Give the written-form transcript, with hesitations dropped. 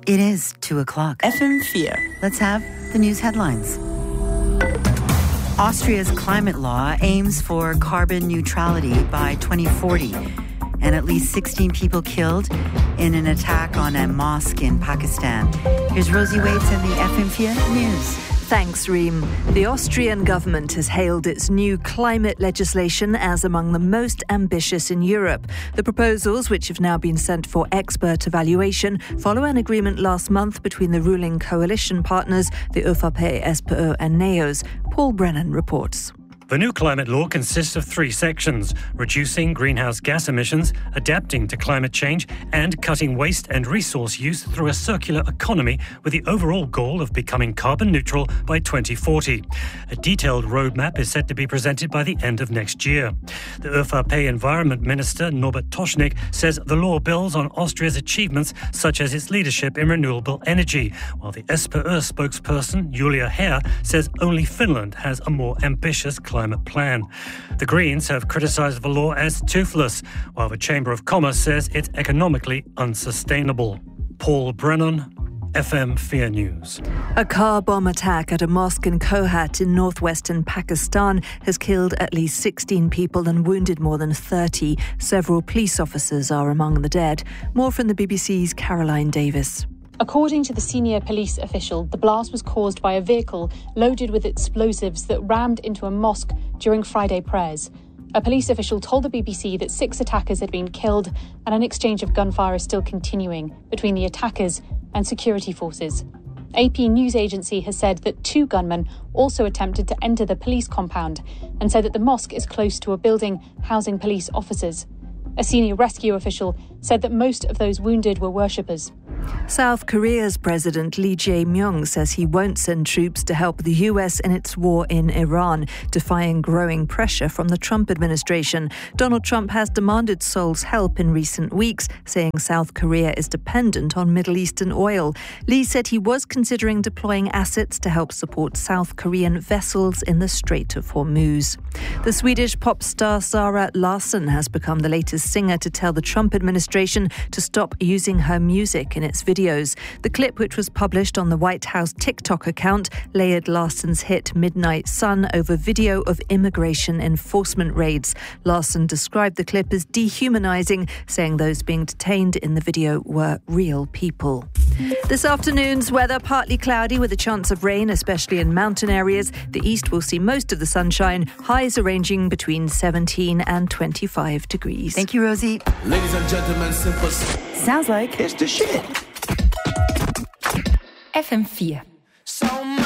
It is 2:00. FM4. Let's have the news headlines. Austria's climate law aims for carbon neutrality by 2040, and at least 16 people killed in an attack on a mosque in Pakistan. Here's Rosie Waits and the FM4 News. Thanks, Reem. The Austrian government has hailed its new climate legislation as among the most ambitious in Europe. The proposals, which have now been sent for expert evaluation, follow an agreement last month between the ruling coalition partners, the ÖVP, SPÖ and NEOS. Paul Brennan reports. The new climate law consists of 3 sections: reducing greenhouse gas emissions, adapting to climate change, and cutting waste and resource use through a circular economy, with the overall goal of becoming carbon neutral by 2040. A detailed roadmap is set to be presented by the end of next year. The ÖVP Environment Minister Norbert Toschnig says the law builds on Austria's achievements, such as its leadership in renewable energy, while the SPÖ spokesperson Julia Herr says only Finland has a more ambitious climate plan. The Greens have criticised the law as toothless, while the Chamber of Commerce says it's economically unsustainable. Paul Brennan, FM4 News. A car bomb attack at a mosque in Kohat in northwestern Pakistan has killed at least 16 people and wounded more than 30. Several police officers are among the dead. More from the BBC's Caroline Davis. According to the senior police official, the blast was caused by a vehicle loaded with explosives that rammed into a mosque during Friday prayers. A police official told the BBC that 6 attackers had been killed and an exchange of gunfire is still continuing between the attackers and security forces. AP news agency has said that 2 gunmen also attempted to enter the police compound and said that the mosque is close to a building housing police officers. A senior rescue official said that most of those wounded were worshippers. South Korea's President Lee Jae-myung says he won't send troops to help the US in its war in Iran, defying growing pressure from the Trump administration. Donald Trump has demanded Seoul's help in recent weeks, saying South Korea is dependent on Middle Eastern oil. Lee said he was considering deploying assets to help support South Korean vessels in the Strait of Hormuz. The Swedish pop star Zara Larsson has become the latest singer to tell the Trump administration to stop using her music in its videos. The clip, which was published on the White House TikTok account, layered Larsson's hit Midnight Sun over video of immigration enforcement raids. Larsson described the clip as dehumanizing, saying those being detained in the video were real people. This afternoon's weather, partly cloudy with a chance of rain, especially in mountain areas. The east will see most of the sunshine. Highs are ranging between 17 and 25 degrees. Thank you, Rosie. Ladies and gentlemen, simple. Sounds like It's the shit. FM4.